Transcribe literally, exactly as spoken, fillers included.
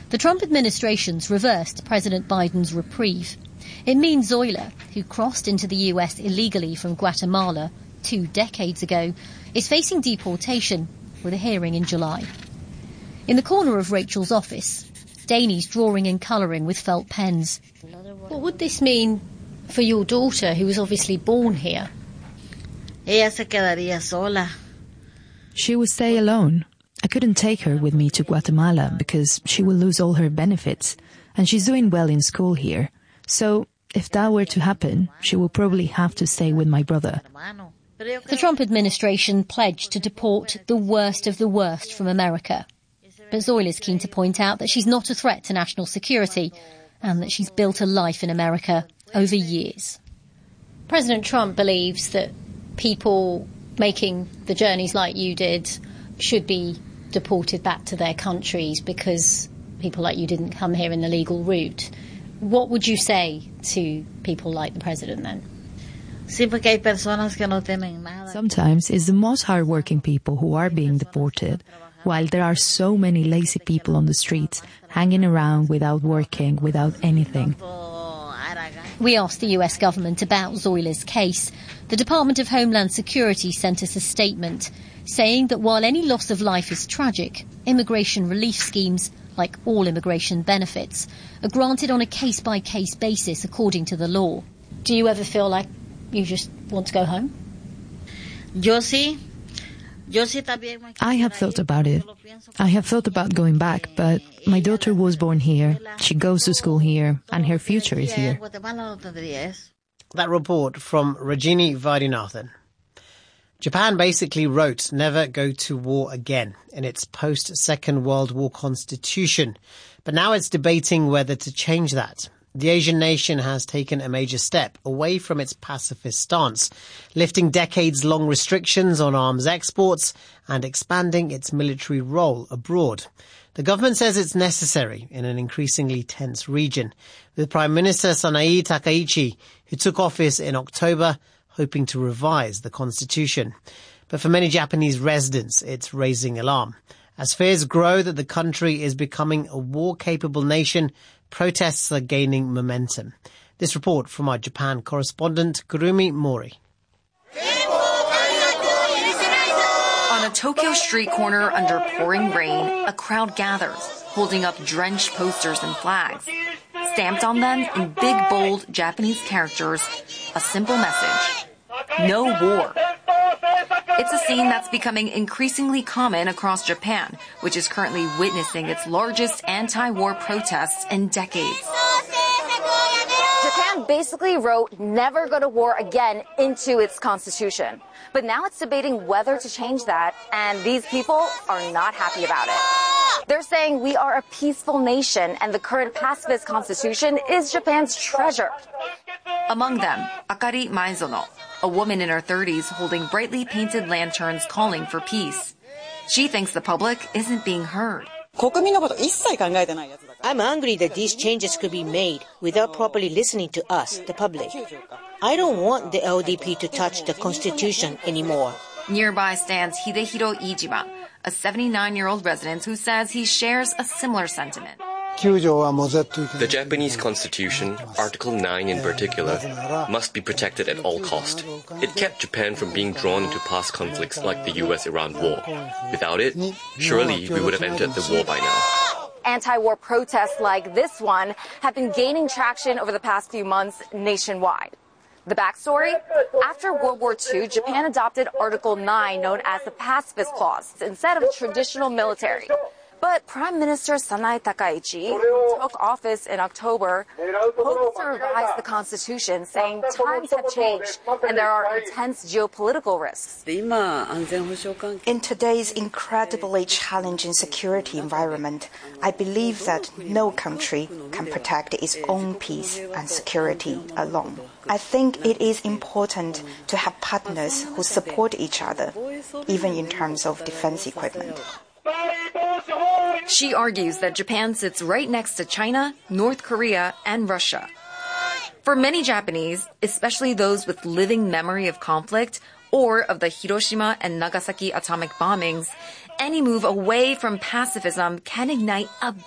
The Trump administration's reversed President Biden's reprieve. It means Zoila, who crossed into the U S illegally from Guatemala two decades ago, is facing deportation with a hearing in July. In the corner of Rachel's office, Danny's drawing and colouring with felt pens. What would this mean for your daughter, who was obviously born here? Ella se quedaría sola. She would stay alone. I couldn't take her with me to Guatemala because she will lose all her benefits, and she's doing well in school here. So, if that were to happen, she will probably have to stay with my brother. The Trump administration pledged to deport the worst of the worst from America. But Zoila is keen to point out that she's not a threat to national security and that she's built a life in America over years. President Trump believes that people making the journeys like you did should be deported back to their countries because people like you didn't come here in the legal route. What would you say to people like the president then? Sometimes it's the most hard-working people who are being deported, while there are so many lazy people on the streets hanging around without working, without anything. We asked the U S government about Zoila's case. The Department of Homeland Security sent us a statement saying that while any loss of life is tragic, immigration relief schemes, like all immigration benefits, are granted on a case-by-case basis according to the law. Do you ever feel like you just want to go home? Yo sí. I have thought about it. I have thought about going back, but my daughter was born here, she goes to school here, and her future is here. That report from Rajini Vaidyanathan. Japan basically wrote never go to war again in its post-Second World War constitution, but now it's debating whether to change that. The Asian nation has taken a major step away from its pacifist stance, lifting decades-long restrictions on arms exports and expanding its military role abroad. The government says it's necessary in an increasingly tense region, with Prime Minister Sanae Takaichi, who took office in October, hoping to revise the constitution. But for many Japanese residents, it's raising alarm. As fears grow that the country is becoming a war-capable nation, protests are gaining momentum. This report from our Japan correspondent, Kurumi Mori. On a Tokyo street corner under pouring rain, a crowd gathers, holding up drenched posters and flags. Stamped on them in big, bold Japanese characters, a simple message: no war. It's a scene that's becoming increasingly common across Japan, which is currently witnessing its largest anti-war protests in decades. Japan basically wrote never go to war again into its constitution. But now it's debating whether to change that, and these people are not happy about it. They're saying we are a peaceful nation, and the current pacifist constitution is Japan's treasure. Among them, Akari Maezono, a woman in her thirties holding brightly painted lanterns calling for peace. She thinks the public isn't being heard. I'm angry that these changes could be made without properly listening to us, the public. I don't want the L D P to touch the constitution anymore. Nearby stands Hidehiro Iijima, a seventy-nine-year-old resident who says he shares a similar sentiment. The Japanese constitution, Article nine in particular, must be protected at all cost. It kept Japan from being drawn into past conflicts like the U S-Iran war. Without it, surely we would have entered the war by now. Anti-war protests like this one have been gaining traction over the past few months nationwide. The backstory? After World War Two, Japan adopted Article nine, known as the Pacifist Clause, instead of traditional military. But Prime Minister Sanae Takaichi, who took office in October, hopes to revise the constitution, saying times have changed and there are intense geopolitical risks. In today's incredibly challenging security environment, I believe that no country can protect its own peace and security alone. I think it is important to have partners who support each other, even in terms of defense equipment. She argues that Japan sits right next to China, North Korea, and Russia. For many Japanese, especially those with living memory of conflict or of the Hiroshima and Nagasaki atomic bombings, any move away from pacifism can ignite a